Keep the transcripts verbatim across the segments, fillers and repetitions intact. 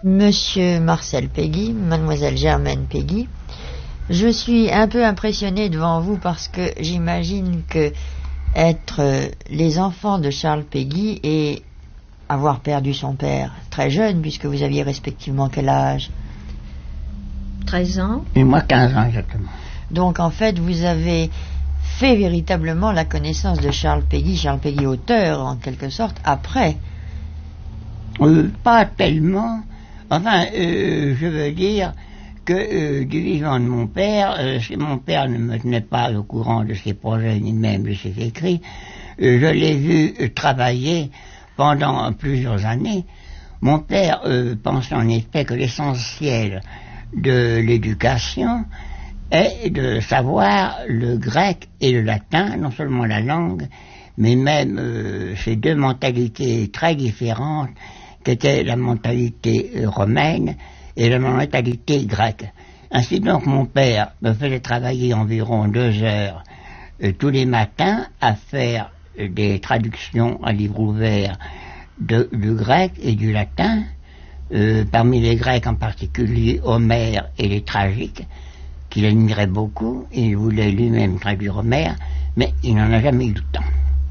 Monsieur Marcel Péguy, mademoiselle Germaine Péguy, je suis un peu impressionnée devant vous parce que j'imagine que être les enfants de Charles Péguy et avoir perdu son père très jeune, puisque vous aviez respectivement quel âge? treize ans. Et moi quinze ans exactement. Donc en fait vous avez fait véritablement la connaissance de Charles Péguy, Charles Péguy auteur en quelque sorte, après. Euh, pas tellement. Enfin, euh, je veux dire que euh, du vivant de mon père, euh, si mon père ne me tenait pas au courant de ses projets ni même de ses écrits, euh, je l'ai vu euh, travailler pendant plusieurs années. Mon père euh, pense en effet que l'essentiel de l'éducation est de savoir le grec et le latin, non seulement la langue, mais même euh, ces deux mentalités très différentes qu'était la mentalité euh, romaine et la mentalité grecque. Ainsi donc mon père me faisait travailler environ deux heures euh, tous les matins à faire euh, des traductions à livre ouvert de, du grec et du latin, euh, parmi les Grecs en particulier Homère et les tragiques, qu'il admirait beaucoup. Il voulait lui-même traduire Homère, mais il n'en a jamais eu le temps.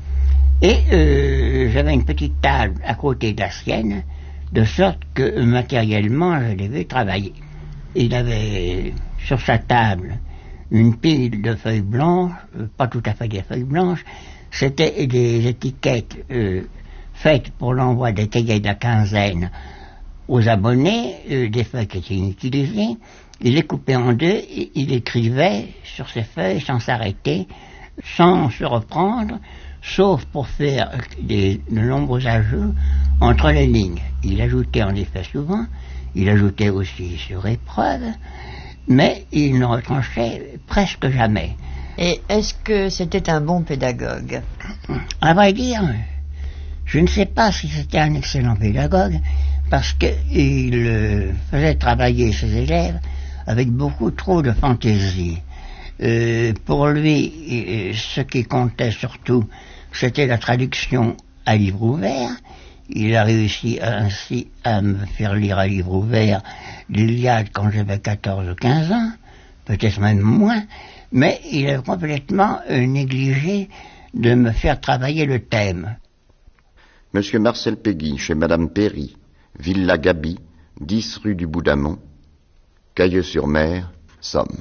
Et euh, j'avais une petite table à côté de la sienne, de sorte que matériellement je l'ai vu travailler. Il avait sur sa table une pile de feuilles blanches, euh, pas tout à fait des feuilles blanches, c'était des étiquettes euh, faites pour l'envoi des cahiers de la quinzaine aux abonnés, euh, des feuilles qui étaient inutilisées. Il les coupait en deux et il écrivait sur ces feuilles sans s'arrêter, sans se reprendre, sauf pour faire des, de nombreux ajouts entre les lignes. Il ajoutait en effet souvent, il ajoutait aussi sur épreuve, mais il ne retranchait presque jamais. Et est-ce que c'était un bon pédagogue? À vrai dire, je ne sais pas si c'était un excellent pédagogue, parce qu'il euh, faisait travailler ses élèves avec beaucoup trop de fantaisie. Euh, pour lui, euh, ce qui comptait surtout, c'était la traduction à livre ouvert. Il a réussi ainsi à me faire lire à livre ouvert l'Iliade quand j'avais quatorze ou quinze ans, peut-être même moins, mais il a complètement euh, négligé de me faire travailler le thème. Monsieur Marcel Péguy, chez Madame Perry, Villa Gaby, dix rue du Boudamont, Cailleux-sur-Mer, Somme.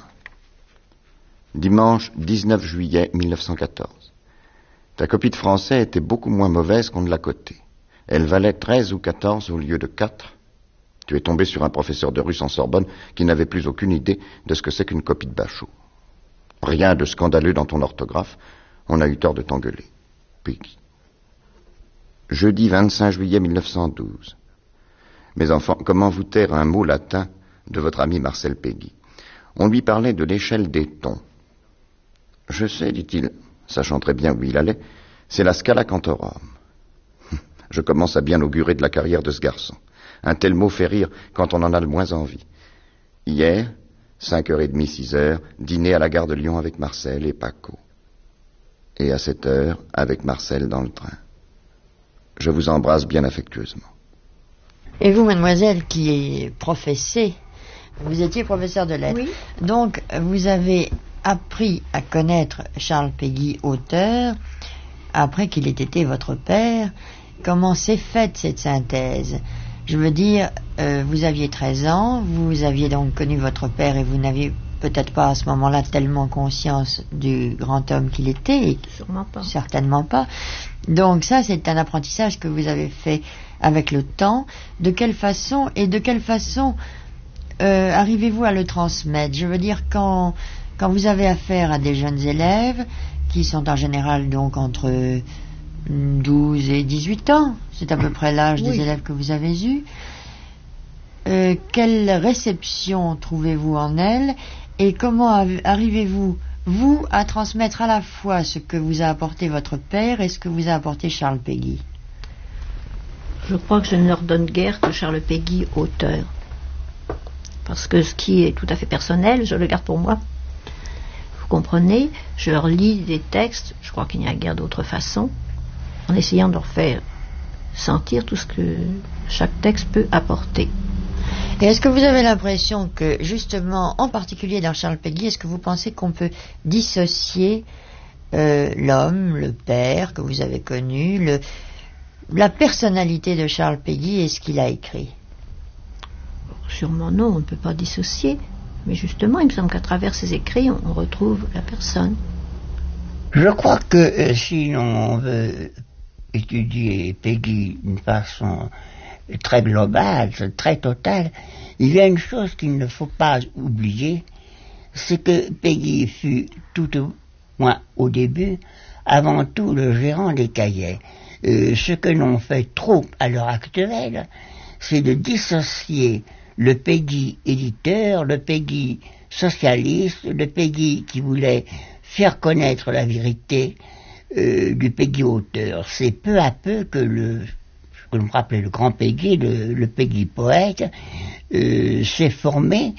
Dimanche dix-neuf juillet mille neuf cent quatorze. Ta copie de français était beaucoup moins mauvaise qu'on ne l'a cotée. Elle valait treize ou quatorze au lieu de quatre. Tu es tombé sur un professeur de russe en Sorbonne qui n'avait plus aucune idée de ce que c'est qu'une copie de Bachot. Rien de scandaleux dans ton orthographe, on a eu tort de t'engueuler. Péguy. Jeudi vingt-cinq juillet mille neuf cent douze. Mes enfants, comment vous taire un mot latin de votre ami Marcel Péguy? On lui parlait de l'échelle des tons. Je sais, dit-il, sachant très bien où il allait, c'est la Scala Cantorum. Je commence à bien augurer de la carrière de ce garçon. Un tel mot fait rire quand on en a le moins envie. Hier, cinq heures trente, six heures, dîner à la gare de Lyon avec Marcel et Paco. Et à sept heures, avec Marcel dans le train. Je vous embrasse bien affectueusement. Et vous, mademoiselle, qui est professée, vous étiez professeur de lettres. Oui. Donc, vous avez appris à connaître Charles Péguy, auteur, après qu'il ait été votre père. Comment s'est faite cette synthèse? Je veux dire, euh, vous aviez treize ans, vous aviez donc connu votre père et vous n'aviez peut-être pas à ce moment-là tellement conscience du grand homme qu'il était. Sûrement pas. Certainement pas. Donc ça, c'est un apprentissage que vous avez fait avec le temps. De quelle façon et de quelle façon euh, arrivez-vous à le transmettre? Je veux dire, quand, quand vous avez affaire à des jeunes élèves, qui sont en général donc entre douze et dix-huit ans, c'est à peu près l'âge oui. des élèves que vous avez eus, euh, quelle réception trouvez-vous en elles et comment arrivez-vous, vous, à transmettre à la fois ce que vous a apporté votre père et ce que vous a apporté Charles Péguy? Je crois que je ne leur donne guère que Charles Péguy, auteur. Parce que ce qui est tout à fait personnel, je le garde pour moi. Vous comprenez? Je leur lis des textes, je crois qu'il n'y a guère d'autre façon, en essayant de leur faire sentir tout ce que chaque texte peut apporter. Et est-ce que vous avez l'impression que, justement, en particulier dans Charles Péguy, est-ce que vous pensez qu'on peut dissocier euh, l'homme, le père que vous avez connu, le, la personnalité de Charles Péguy et ce qu'il a écrit? Sûrement non, on ne peut pas dissocier. Mais justement, il me semble qu'à travers ses écrits, on retrouve la personne. Je crois que euh, si l'on veut étudier Péguy d'une façon très globale, très totale, il y a une chose qu'il ne faut pas oublier, c'est que Péguy fut tout au moins au début, avant tout le gérant des cahiers. Euh, ce que l'on fait trop à l'heure actuelle, c'est de dissocier le Péguy éditeur, le Péguy socialiste, le Péguy qui voulait faire connaître la vérité euh, du Péguy auteur. C'est peu à peu que le, ce que l'on rappelait le grand Péguy, le, le Péguy poète, euh, s'est formé